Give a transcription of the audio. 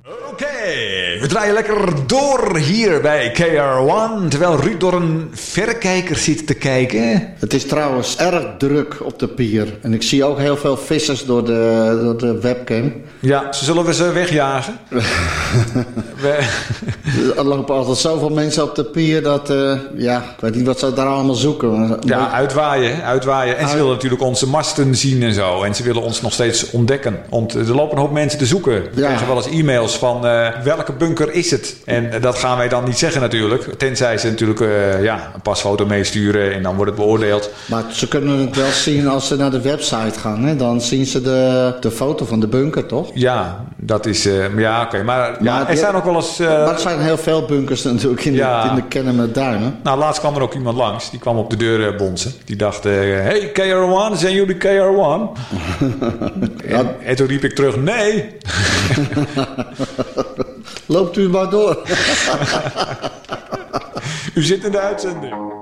Oké, we draaien lekker door hier bij KR1, terwijl Ruud door een verrekijker zit te kijken. Het is trouwens erg druk op de pier. En ik zie ook heel veel vissers door de webcam. Ja, zullen we ze wegjagen? Er lopen altijd zoveel mensen op de pier dat, ik weet niet wat ze daar allemaal zoeken. Ja, uitwaaien. En ze willen natuurlijk onze masten zien en zo. En ze willen ons nog steeds ontdekken. Want er lopen een hoop mensen te zoeken. We krijgen wel eens e-mails van welke bunker is het? En dat gaan wij dan niet zeggen natuurlijk. Tenzij ze natuurlijk een pasfoto meesturen en dan wordt het beoordeeld. Maar ze kunnen het wel zien als ze naar de website gaan. Hè? Dan zien ze de foto van de bunker, toch? Ja, dat is... oké. Maar er zijn ook wel eens... maar er zijn heel veel bunkers natuurlijk in de Kennemer Duinen. Nou, laatst kwam er ook iemand langs. Die kwam op de deur bonzen. Die dacht, hey KR1, zijn jullie KR1? en toen riep ik terug, nee. Loopt u maar door. U zit in de uitzending.